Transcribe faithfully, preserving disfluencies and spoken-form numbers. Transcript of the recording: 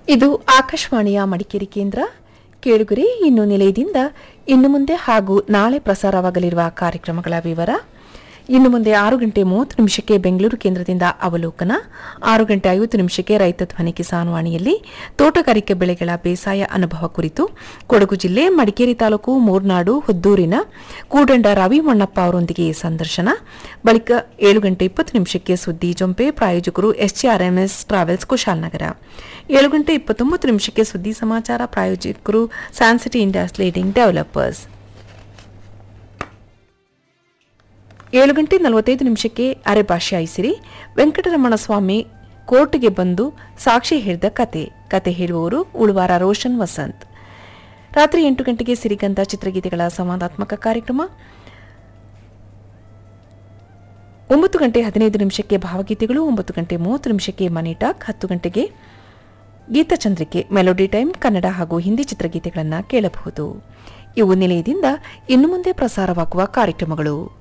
ಇದು ಆಕಾಶವಾಣಿಯ ಮಡಿಕೇರಿ ಕೇಂದ್ರ. ಕೇಳುಗರೆ, ಇನ್ನು ನಿಲಯದಿಂದ ಇನ್ನು ಮುಂದೆ ಹಾಗೂ ನಾಳೆ ಪ್ರಸಾರವಾಗಲಿರುವ ಕಾರ್ಯಕ್ರಮಗಳ ವಿವರ. ಇನ್ನು ಮುಂದೆ ಆರು ಗಂಟೆ ಮೂವತ್ತು ನಿಮಿಷಕ್ಕೆ ಬೆಂಗಳೂರು ಕೇಂದ್ರದಿಂದ ಅವಲೋಕನ, ಆರು ಗಂಟೆ ಐವತ್ತು ನಿಮಿಷಕ್ಕೆ ರೈತ ಧ್ವನಿ ಕಿಸಾನ್ ವಾಣಿಯಲ್ಲಿ ತೋಟಗಾರಿಕೆ ಬೆಳೆಗಳ ಬೇಸಾಯ ಅನುಭವ ಕುರಿತು ಕೊಡಗು ಜಿಲ್ಲೆ ಮಡಿಕೇರಿ ತಾಲೂಕು ಮೂರ್ನಾಡು ಹುದ್ದೂರಿನ ಕೂಡಂಡ ರವಿ ಮಣ್ಣಪ್ಪ ಅವರೊಂದಿಗೆ ಸಂದರ್ಶನ. ಬಳಿಕ ಏಳು ಗಂಟೆ ಇಪ್ಪತ್ತು ನಿಮಿಷಕ್ಕೆ ಸುದ್ದಿ ಜೊಂಪೆ, ಪ್ರಾಯೋಜಕರು ಎಸ್ಜಿಆರ್ಎಂಎಸ್ ಟ್ರಾವೆಲ್ಸ್ ಕುಶಾಲನಗರ. ಏಳು ಗಂಟೆ ಇಪ್ಪತ್ತೊಂಬತ್ತು ನಿಮಿಷಕ್ಕೆ ಸುದ್ದಿ ಸಮಾಚಾರ, ಪ್ರಾಯೋಜಕರು ಸ್ಯಾನ್ಸಿಟಿ ಇಂಡಿಯಾಸ್ ಲೀಡಿಂಗ್ ಡೆವಲಪರ್ಸ್. ಏಳು ಗಂಟೆ ನಲವತ್ತೈದು ನಿಮಿಷಕ್ಕೆ ಅರೆಭಾಷೆ ಐಸಿರಿ, ವೆಂಕಟರಮಣ ಸ್ವಾಮಿ ಕೋರ್ಟ್ಗೆ ಬಂದು ಸಾಕ್ಷಿ ಹೇಳಿದ ಕತೆ ಕತೆ ಹೇಳುವವರು ಉಳುವಾರ ರೋಷನ್ ವಸಂತ್. ರಾತ್ರಿ ಎಂಟು ಗಂಟೆಗೆ ಸಿರಿಗಂಧ ಚಿತ್ರಗೀತೆಗಳ ಸಂವಾದಾತ್ಮಕ ಕಾರ್ಯಕ್ರಮ. ಒಂಬತ್ತು ಗಂಟೆ ಹದಿನೈದು ನಿಮಿಷಕ್ಕೆ ಭಾವಗೀತೆಗಳು, ಒಂಬತ್ತು ಗಂಟೆ ಮೂವತ್ತು ನಿಮಿಷಕ್ಕೆ ಮನಿ ಟಾಕ್, ಹತ್ತು ಗಂಟೆಗೆ ಗೀತಚಂದ್ರಿಕೆ ಮೆಲೋಡಿ ಟೈಮ್ ಕನ್ನಡ ಹಾಗೂ ಹಿಂದಿ ಚಿತ್ರಗೀತೆಗಳನ್ನು ಕೇಳಬಹುದು. ಇವು ನಿಲಯದಿಂದ ಇನ್ನು ಮುಂದೆ ಪ್ರಸಾರವಾಗುವ ಕಾರ್ಯಕ್ರಮಗಳು.